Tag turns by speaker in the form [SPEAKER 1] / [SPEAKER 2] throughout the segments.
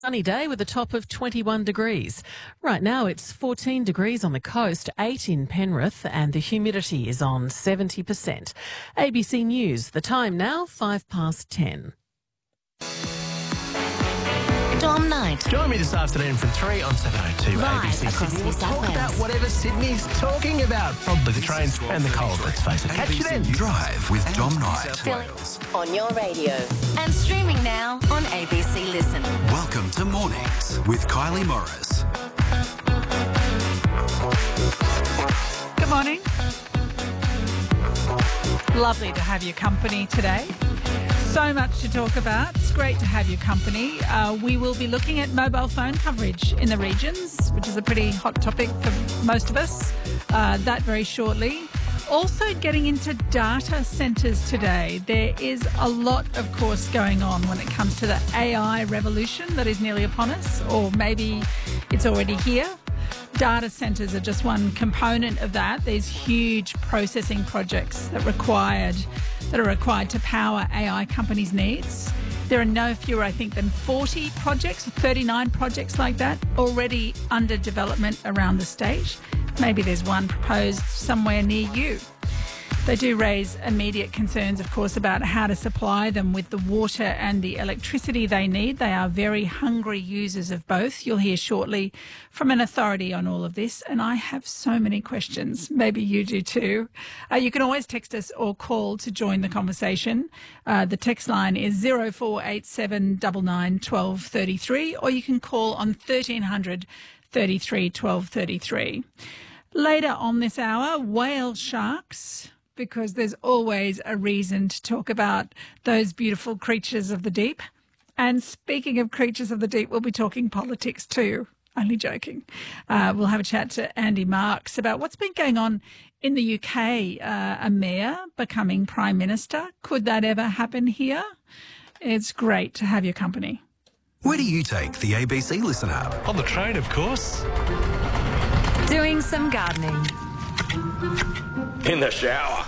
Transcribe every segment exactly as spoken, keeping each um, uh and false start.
[SPEAKER 1] Sunny day with a top of twenty-one degrees. Right now it's fourteen degrees on the coast, eight in Penrith, and the humidity is on seventy percent. A B C News, the time now, five past ten.
[SPEAKER 2] Dom Night.
[SPEAKER 3] Join me this afternoon from three on seven oh two
[SPEAKER 2] Live
[SPEAKER 3] A B C
[SPEAKER 2] across
[SPEAKER 3] Sydney.
[SPEAKER 2] New
[SPEAKER 3] We'll
[SPEAKER 2] South
[SPEAKER 3] talk
[SPEAKER 2] Wales.
[SPEAKER 3] about whatever Sydney's talking about. Probably the trains and the cold, let's face it. Catch you then.
[SPEAKER 4] Drive with Dom Knight.
[SPEAKER 2] On your radio. And streaming now on A B C Listen.
[SPEAKER 4] Welcome to Mornings with Kylie Morris.
[SPEAKER 5] Good morning. Lovely to have your company today. So much to talk about. It's great to have your company. Uh, we will be looking at mobile phone coverage in the regions, which is a pretty hot topic for most of us. Uh, that very shortly. Also getting into data centres today. There is a lot, of course, going on when it comes to the A I revolution that is nearly upon us, or maybe it's already here. Data centres are just one component of that. There's huge processing projects that required that are required to power A I companies' needs. There are no fewer, I think, than forty projects, thirty-nine projects like that already under development around the state. Maybe there's one proposed somewhere near you. They do raise immediate concerns, of course, about how to supply them with the water and the electricity they need. They are very hungry users of both. You'll hear shortly from an authority on all of this, and I have so many questions. Maybe you do too. Uh, you can always text us or call to join the conversation. Uh, the text line is zero four eight seven nine nine one two three three, or you can call on thirteen hundred thirty-three twelve thirty-three. Later on this hour, whale sharks, because there's always a reason to talk about those beautiful creatures of the deep. And speaking of creatures of the deep, we'll be talking politics too. Only joking. Uh, we'll have a chat to Andy Marks about what's been going on in the U K. Uh, a mayor becoming Prime Minister. Could that ever happen here? It's great to have your company.
[SPEAKER 4] Where do you take the A B C Listen app?
[SPEAKER 3] On the train, of course.
[SPEAKER 2] Doing some gardening.
[SPEAKER 6] In the shower.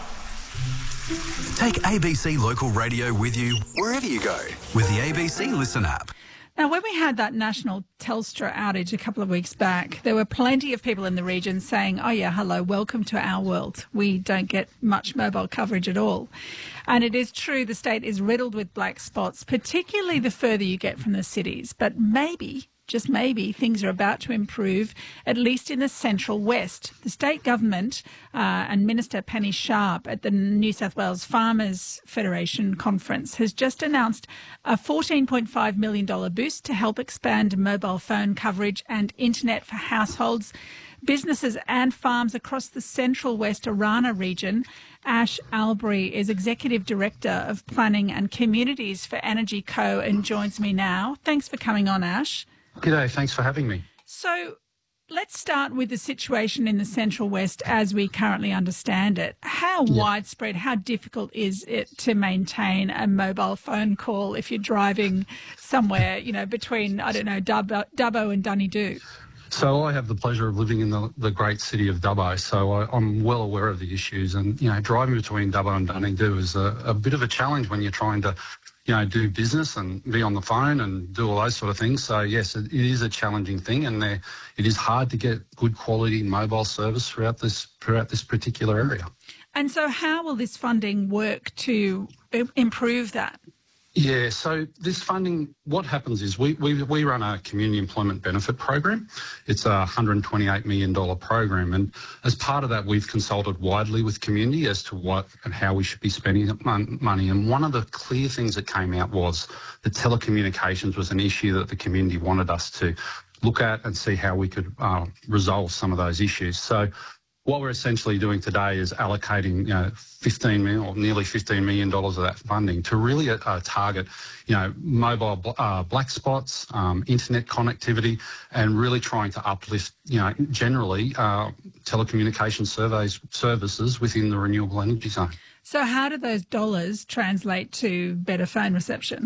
[SPEAKER 4] Take A B C Local Radio with you wherever you go with the A B C Listen app.
[SPEAKER 5] Now, when we had that national Telstra outage a couple of weeks back, there were plenty of people in the region saying, oh, yeah, hello, welcome to our world. We don't get much mobile coverage at all. And it is true the state is riddled with black spots, particularly the further you get from the cities. But maybe, just maybe, things are about to improve, at least in the central west. The state government uh, and Minister Penny Sharp at the New South Wales Farmers Federation conference has just announced a fourteen point five million dollars boost to help expand mobile phone coverage and internet for households, businesses and farms across the central west Orana region. Ash Albury is Executive Director of Planning and Communities for Energy Co and joins me now. Thanks for coming on, Ash.
[SPEAKER 7] G'day, thanks for having me.
[SPEAKER 5] So let's start with the situation in the Central West as we currently understand it. How
[SPEAKER 7] Yeah.
[SPEAKER 5] widespread, how difficult is it to maintain a mobile phone call if you're driving somewhere, you know, between, I don't know, Dubbo, Dubbo and Dunedoo?
[SPEAKER 7] So I have the pleasure of living in the, the great city of Dubbo, so I, I'm well aware of the issues. And, you know, driving between Dubbo and Dunedoo is a, a bit of a challenge when you're trying to, you know, do business and be on the phone and do all those sort of things. So, yes, it, it is a challenging thing, and there, it is hard to get good quality mobile service throughout this throughout this particular area.
[SPEAKER 5] And so how will this funding work to i- improve that?
[SPEAKER 7] Yeah, so this funding, what happens is we, we, we run a community employment benefit program. It's a one hundred twenty-eight million dollars program, and as part of that we've consulted widely with community as to what and how we should be spending mon- money. And one of the clear things that came out was that telecommunications was an issue that the community wanted us to look at and see how we could uh, resolve some of those issues. So what we're essentially doing today is allocating, you know, fifteen million or nearly fifteen million dollars of that funding to really uh, target, you know, mobile uh, black spots, um, internet connectivity, and really trying to uplift, you know, generally uh, telecommunication surveys services within the renewable energy zone.
[SPEAKER 5] So how do those dollars translate to better phone reception?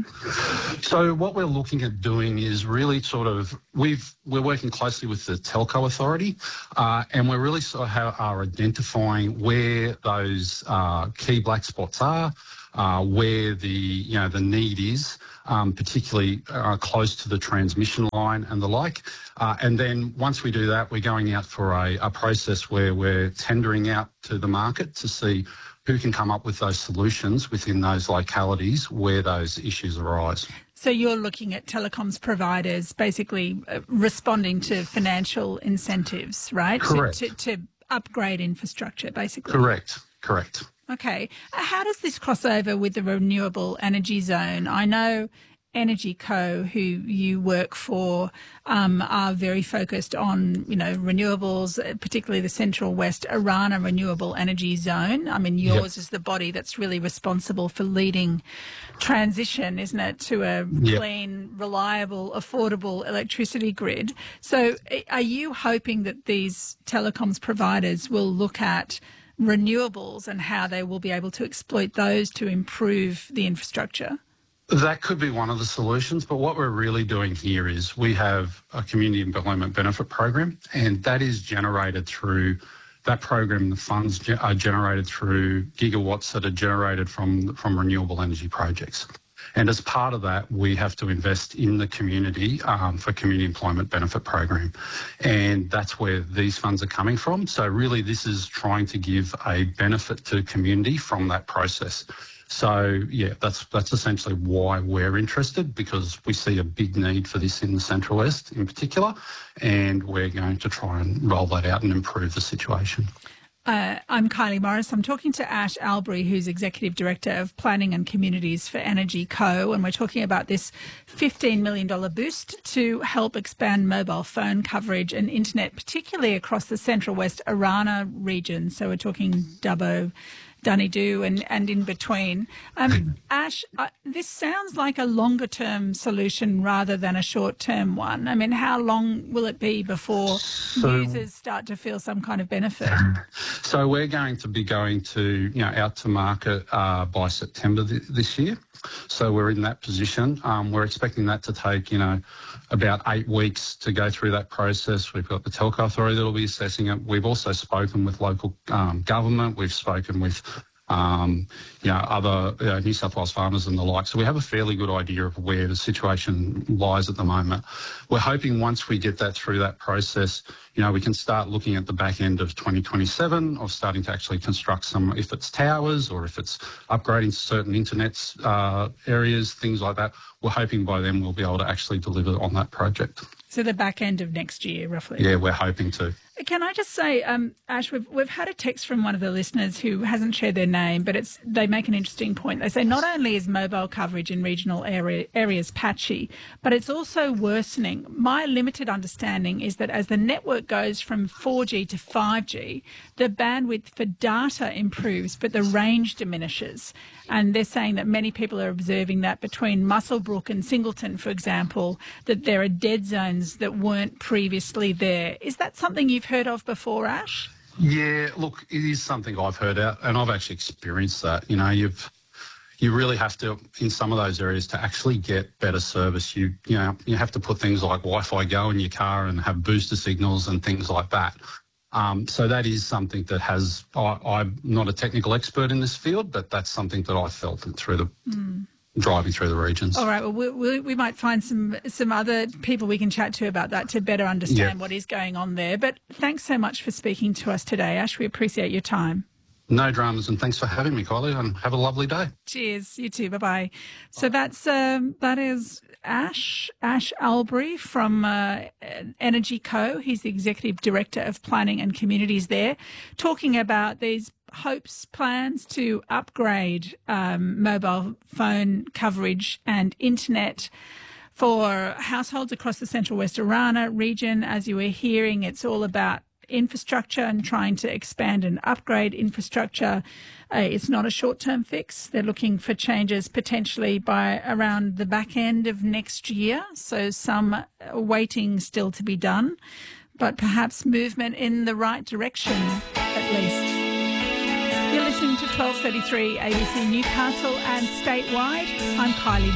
[SPEAKER 7] So what we're looking at doing is really sort of, we've, we're working closely with the Telco Authority, uh, and we're really sort of how, are identifying where those uh, key black spots are, uh, where the, you know, the need is, um, particularly uh, close to the transmission line and the like. Uh, and then once we do that, we're going out for a, a process where we're tendering out to the market to see who can come up with those solutions within those localities where those issues arise.
[SPEAKER 5] So you're looking at telecoms providers basically uh, responding to financial incentives, right?
[SPEAKER 7] Correct.
[SPEAKER 5] To, to, to upgrade infrastructure, basically.
[SPEAKER 7] Correct, correct.
[SPEAKER 5] Okay. How does this cross over with the Renewable Energy Zone? I know Energy Co, who you work for, um, are very focused on, you know, renewables, particularly the Central West Arana Renewable Energy Zone. I mean, yours yep. is the body that's really responsible for leading transition, isn't it, to a yep. clean, reliable, affordable electricity grid. So are you hoping that these telecoms providers will look at renewables and how they will be able to exploit those to improve the infrastructure?
[SPEAKER 7] That could be one of the solutions, but what we're really doing here is we have a community employment benefit program, and that is generated through that program. The funds ge- are generated through gigawatts that are generated from, from renewable energy projects. And as part of that, we have to invest in the community um, for community employment benefit program. And that's where these funds are coming from. So really, this is trying to give a benefit to community from that process. So, yeah, that's that's essentially why we're interested, because we see a big need for this in the Central West in particular, and we're going to try and roll that out and improve the situation.
[SPEAKER 5] Uh, I'm Kylie Morris. I'm talking to Ash Albury, who's Executive Director of Planning and Communities for Energy Co, and we're talking about this fifteen million dollars boost to help expand mobile phone coverage and internet, particularly across the Central West Arana region. So we're talking Dubbo, Dunedoo and, and in between. Um, Ash, uh, this sounds like a longer-term solution rather than a short-term one. I mean, how long will it be before so, users start to feel some kind of benefit?
[SPEAKER 7] So we're going to be going to, you know, out to market uh, by September th- this year. So we're in that position. Um, we're expecting that to take, you know, about eight weeks to go through that process. We've got the Telco Authority that will be assessing it. We've also spoken with local um, government. We've spoken with, um, you know, other uh, New South Wales farmers and the like. So we have a fairly good idea of where the situation lies at the moment. We're hoping once we get that through that process, you know, we can start looking at the back end of twenty twenty-seven of starting to actually construct some, if it's towers or if it's upgrading certain internet uh, areas, things like that. We're hoping by then we'll be able to actually deliver on that project.
[SPEAKER 5] So the back end of next year, roughly?
[SPEAKER 7] Yeah, we're hoping to.
[SPEAKER 5] Can I just say, um, Ash, we've, we've had a text from one of the listeners who hasn't shared their name, but it's they make an interesting point. They say not only is mobile coverage in regional area, areas patchy, but it's also worsening. My limited understanding is that as the network goes from four G to five G, the bandwidth for data improves, but the range diminishes. And they're saying that many people are observing that between Muswellbrook and Singleton, for example, that there are dead zones that weren't previously there. Is that something you've heard of before, Ash?
[SPEAKER 7] Yeah, look, it is something I've heard out, and I've actually experienced that. You know, you've you really have to, in some of those areas, to actually get better service. You you know, you have to put things like Wi-Fi go in your car and have booster signals and things like that. Um, so that is something that has, I, I'm not a technical expert in this field, but that's something that I felt through the mm. driving through the regions.
[SPEAKER 5] All right, well, we, we, we might find some, some other people we can chat to about that to better understand yeah. what is going on there. But thanks so much for speaking to us today, Ash. We appreciate your time.
[SPEAKER 7] No dramas, and thanks for having me, Kylie, and have a lovely day.
[SPEAKER 5] Cheers. You too. Bye-bye. So that's um, that is Ash, Ash Albury from uh, Energy Co. He's the Executive Director of Planning and Communities there, talking about these hopes, plans to upgrade um, mobile phone coverage and internet for households across the Central West Arana region. As you were hearing, it's all about infrastructure and trying to expand and upgrade infrastructure. Uh, it's not a short-term fix. They're looking for changes potentially by around the back end of next year. So some waiting still to be done, but perhaps movement in the right direction at least. You're listening listening to twelve thirty-three A B C Newcastle and statewide. I'm Kylie.